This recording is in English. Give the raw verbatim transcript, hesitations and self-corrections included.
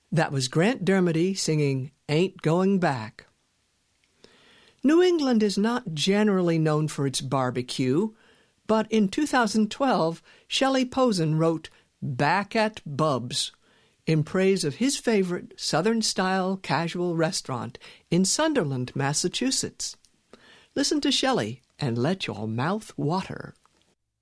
That was Grant Dermody singing Ain't Going Back. New England is not generally known for its barbecue, but in two thousand twelve, Shelley Posen wrote Back at Bub's in praise of his favorite Southern-style casual restaurant in Sunderland, Massachusetts. Listen to Shelley and let your mouth water.